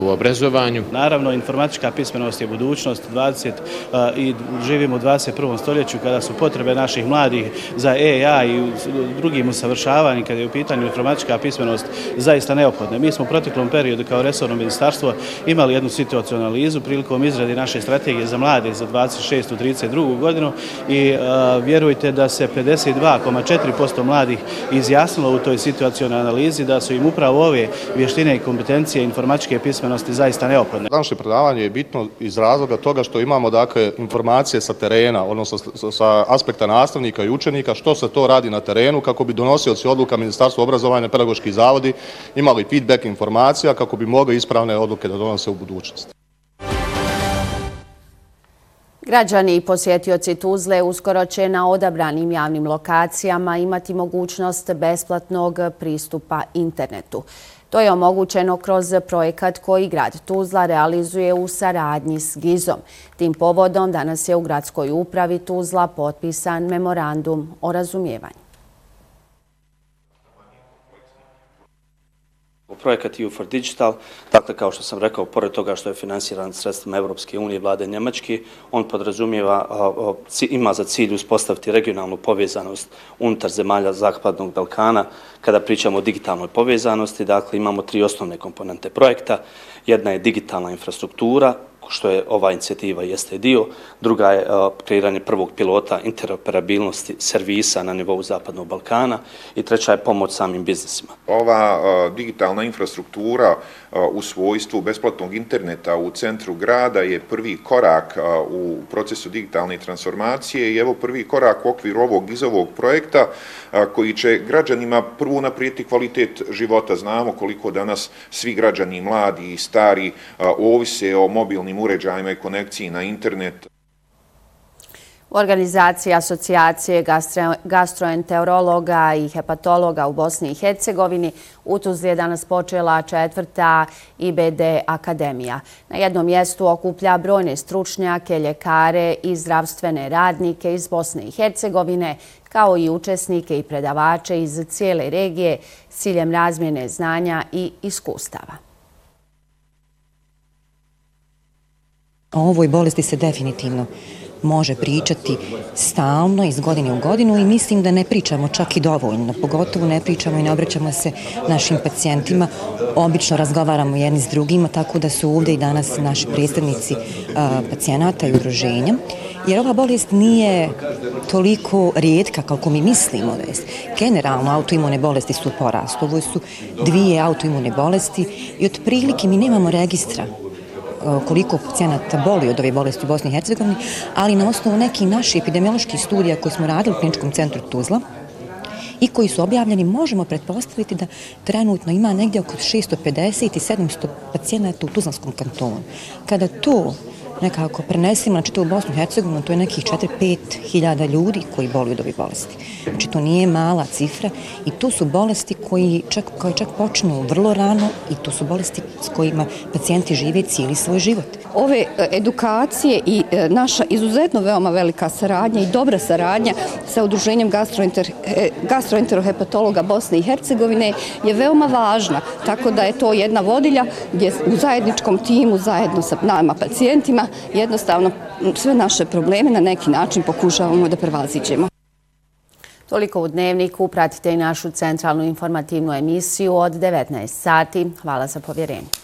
u obrazovanju. Naravno, informatička pismenost je budućnost i živimo u 21. stoljeću kada su potrebe naših mladih za AI i drugim usavršavanjem kada je u pitanju informatička pismenost zaista neophodne. Mi smo u proteklom periodu kao resorno ministarstvo imali jednu situacionu analizu prilikom izrade naše strategije za mlade za 26. i 32. godinu i vjerujte da se 52,4% mladih izjasnilo u toj situacionoj analizi da su im upravo ove vještine i kompetencije informatičke pismenosti zaista neophodne. Današnje predavanje je bitno iz razloga toga što imamo dakle informacije sa terena, odnosno sa aspekta nastavnika i učenika, što se to radi na terenu kako bi donosioci odluka Ministarstva obrazovanja, pedagoški zavodi imali feedback informacija kako bi mogli ispravne odluke da donose u budućnosti. Građani i posjetioci Tuzle uskoro će na odabranim javnim lokacijama imati mogućnost besplatnog pristupa internetu. To je omogućeno kroz projekat koji grad Tuzla realizuje u saradnji s GIZ-om. Tim povodom danas je u gradskoj upravi Tuzla potpisan memorandum o razumijevanju. Projekat EU for Digital, dakle kao što sam rekao, pored toga što je finansiran sredstvima Evropske unije i vlade Njemačke, on ima za cilj uspostaviti regionalnu povezanost unutar zemalja Zapadnog Balkana. Kada pričamo o digitalnoj povezanosti, dakle imamo 3 osnovne komponente projekta. Jedna je digitalna infrastruktura, što je ova inicijativa jeste dio. Druga je kreiranje prvog pilota interoperabilnosti servisa na nivou Zapadnog Balkana i treća je pomoć samim biznisima. Ova digitalna infrastruktura u svojstvu besplatnog interneta u centru grada je prvi korak u procesu digitalne transformacije i evo prvi korak u okviru ovog GIZ-ovog projekta koji će građanima prvo unaprijediti kvalitet života. Znamo koliko danas svi građani, mladi i stari, ovise o mobilnim uređajima i konekciji na internet. U organizaciji Asocijacije gastroenterologa i hepatologa u Bosni i Hercegovini u Tuzli je danas počela 4. IBD akademija. Na jednom mjestu okuplja brojne stručnjake, ljekare i zdravstvene radnike iz Bosne i Hercegovine, kao i učesnike i predavače iz cijele regije s ciljem razmjene znanja i iskustava. O ovoj bolesti se definitivno može pričati stalno iz godine u godinu i mislim da ne pričamo čak i dovoljno. Pogotovo ne pričamo i ne obraćamo se našim pacijentima. Obično razgovaramo jedni s drugima, tako da su ovdje i danas naši predstavnici pacijenata i udruženja. Jer ova bolest nije toliko rijetka kako mi mislimo. Generalno autoimune bolesti su u porastu. Ovo su 2 autoimune bolesti i otprilike mi nemamo registra koliko pacijenata boli od ove bolesti u Bosni i Hercegovini, ali na osnovu nekih naših epidemioloških studija koje smo radili u Kliničkom centru Tuzla i koji su objavljeni, možemo pretpostaviti da trenutno ima negdje oko 650 i 700 pacijenata u Tuzlanskom kantonu. Kada to nekako prenesimo na čitavu Bosnu i Hercegovinu, to je nekih 4-5 hiljada ljudi koji boluju od ove bolesti. Znači to nije mala cifra i to su bolesti koje čak počnu vrlo rano i to su bolesti s kojima pacijenti žive cijeli svoj život. Ove edukacije i naša izuzetno veoma velika saradnja i dobra saradnja sa Udruženjem gastroenterohepatologa Bosne i Hercegovine je veoma važna, tako da je to jedna vodilja gdje u zajedničkom timu zajedno sa nama pacijentima jednostavno sve naše probleme na neki način pokušavamo da prevaziđemo. Toliko u Dnevniku. Pratite i našu centralnu informativnu emisiju od 19 sati. Hvala za povjerenje.